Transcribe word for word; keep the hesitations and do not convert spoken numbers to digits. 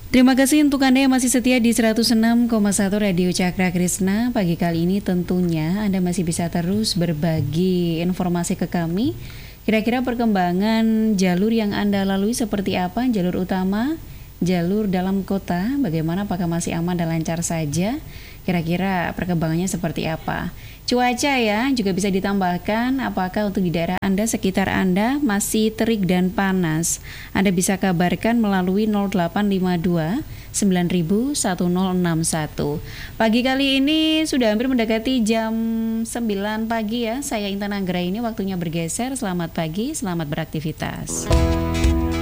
Terima kasih untuk Anda yang masih setia di seratus enam koma satu Radio Cakra Krisna. Pagi kali ini tentunya Anda masih bisa terus berbagi informasi ke kami. Kira-kira perkembangan jalur yang Anda lalui seperti apa? Jalur utama, jalur dalam kota, bagaimana, apakah masih aman dan lancar saja? Kira-kira perkembangannya seperti apa? Cuaca ya, juga bisa ditambahkan apakah untuk di daerah Anda, sekitar Anda masih terik dan panas. Anda bisa kabarkan melalui nol delapan lima dua sembilan nol nol satu nol enam satu. Pagi kali ini sudah hampir mendekati jam sembilan pagi ya. Saya Intan Anggra ini waktunya bergeser. Selamat pagi, selamat beraktivitas.